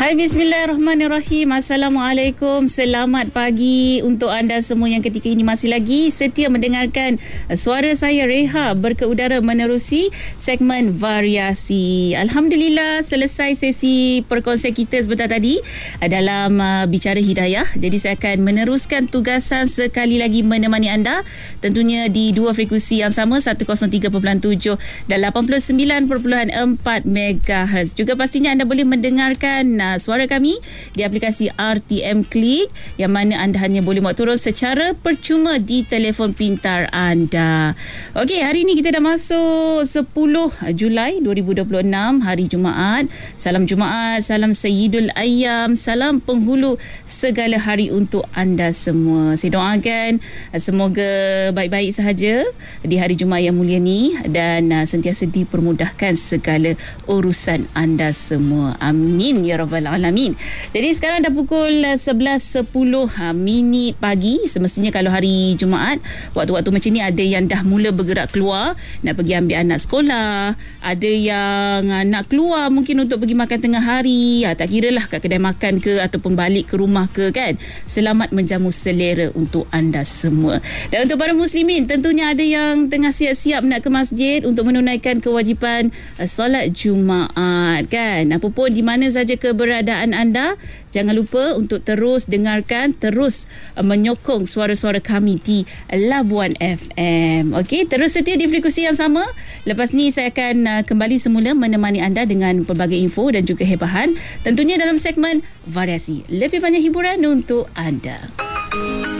Hai, bismillahirrahmanirrahim. Assalamualaikum. Selamat pagi untuk anda semua yang ketika ini masih lagi setia mendengarkan suara saya Reha berkeudara menerusi segmen variasi. Alhamdulillah selesai sesi perkongsian kita sebentar tadi dalam Bicara Hidayah. Jadi saya akan meneruskan tugasan sekali lagi menemani anda tentunya di dua frekuensi yang sama 103.7 dan 89.4 MHz. Juga pastinya anda boleh mendengarkan suara kami di aplikasi RTM Click yang mana anda hanya boleh buat turun secara percuma di telefon pintar anda. Okey, hari ini kita dah masuk 10 Julai 2026, hari Jumaat. Salam Jumaat, salam Sayyidul Ayyam, salam penghulu segala hari untuk anda semua. Saya doakan semoga baik-baik sahaja di hari Jumaat yang mulia ni dan sentiasa dipermudahkan segala urusan anda semua. Amin ya rabbal alamin. Jadi sekarang dah pukul 11.10 minit pagi. Semestinya kalau hari Jumaat, waktu-waktu macam ni ada yang dah mula bergerak keluar nak pergi ambil anak sekolah, ada yang nak keluar mungkin untuk pergi makan tengah hari, tak kira lah kat kedai makan ke ataupun balik ke rumah ke kan. Selamat menjamu selera untuk anda semua. Dan untuk para muslimin, tentunya ada yang tengah siap-siap nak ke masjid untuk menunaikan kewajipan solat Jumaat kan. Apapun di mana saja keberadaan anda, jangan lupa untuk terus dengarkan, terus menyokong suara-suara kami di Labuan FM. Okey, terus setia di frekuensi yang sama. Lepas ni saya akan kembali semula menemani anda dengan pelbagai info dan juga hebahan, tentunya dalam segmen variasi. Lebih banyak hiburan untuk anda.